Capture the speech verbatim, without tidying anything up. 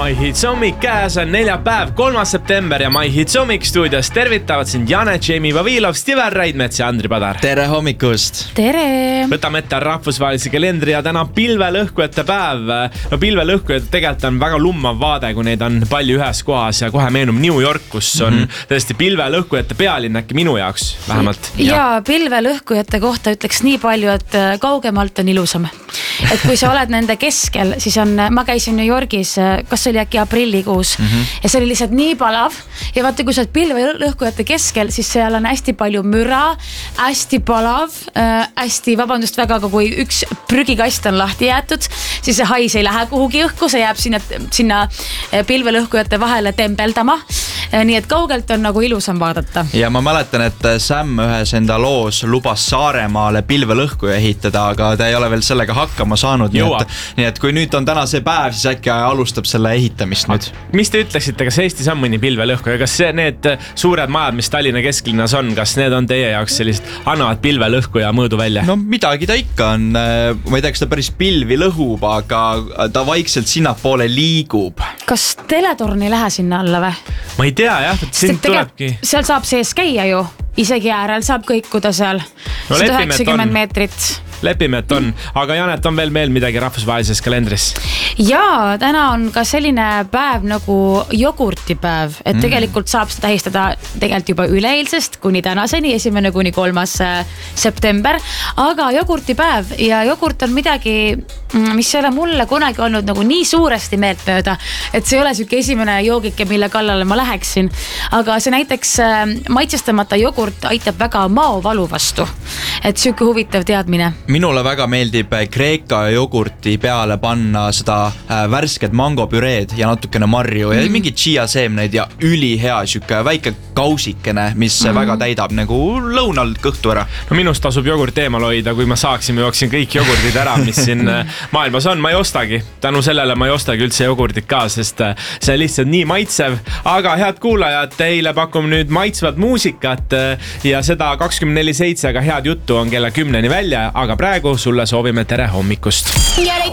My Hits hommik käes on neljapäev, kolmas september ja My Hits hommik stuudios tervitavad sind Jane, Jamie Vavilov, Stivel Raidmets ja Andri Padar. Tere hommikust! Tere! Võtame ette rahvusvahelise kalendri ja täna pilvelõhkujate päev. No pilvelõhkujad tegelikult on väga lummav vaade, kui neid on palju ühes kohas ja kohe meenub New York, kus on mm -hmm. tõesti pilvelõhkujate pealinn äkki minu jaoks vähemalt. Ja, ja pilvelõhkujate kohta ütleks nii palju, et kaugemalt on ilusam. Et kui sa oled nende keskel, siis on, ma käisin New Yorgis, kas oli äkki aprillikuus mm -hmm. ja see oli lihtsalt nii palav ja vaata, kui sa oled pilvelõhkujate keskel, siis seal on hästi palju müra, hästi palav, äh, hästi, vabandust väga, aga kui üks prügikast on lahti jäetud, siis see hais ei lähe kuhugi õhku, see jääb sinna, sinna pilvelõhkujate vahele tembeldama. Nii et kaugelt on nagu ilusam vaadata. Ja ma mäletan, et Sam ühes enda loos lubas Saaremaale pilvelõhkuja ehitada, aga ta ei ole veel sellega hakkama saanud. Nii et, nii et kui nüüd on täna see päev, siis äkki alustab selle ehitamist nüüd. Mis te ütleksite, kas Eestis on mõni pilvelõhkuja? Kas see, need suured majad, mis Tallinna kesklinnas on, kas need on teie jaoks sellised annavad pilvelõhkuja mõõdu välja? No midagi ta ikka on. Ma ei tea, kas ta päris pilvi lõhub, aga ta vaikselt sinnapoole liigub. Kas teletorn ei lähe sinna alla või? Ma ei tea jah, et siin tulebki. Seal saab sees käia ju, isegi äärel saab kõikuda seal no, sada üheksakümmend meetrit. Lepime, et on. Aga Janet, on veel meil midagi rahvusvahelises kalendris? Jaa, täna on ka selline päev nagu jogurtipäev, et tegelikult saab seda tähistada tegelikult juba üleeilsest kuni tänaseni, esimene kuni kolmas september, aga jogurtipäev ja jogurt on midagi, mis ei ole mulle kunagi olnud nagu nii suuresti meeltmööda, et see ei ole süke esimene joogike, mille kallale ma läheksin, aga see näiteks maitsestamata jogurt aitab väga maovalu vastu, et süke huvitav teadmine. Minule väga meeldib Kreeka jogurti peale panna seda värsket mangopüreed ja natukene marju ja mm. mingi chia seemneid ja ülihea süke väike kausikene, mis mm. väga täidab nagu lõunal kõhtu ära. No minust tasub jogurt eemal hoida, kui ma saaksin, ma jooksin kõik jogurdid ära, mis siin maailmas on. Ma ei ostagi, tänu sellele ma ei ostagi üldse jogurdit ka, sest see on lihtsalt nii maitsev. Aga head kuulajad, teile pakum nüüd maitsvat muusikat ja seda kakskümmend neli seitse, aga head juttu on kella kümneni välja, aga praegu sulle soovime tere hommikust.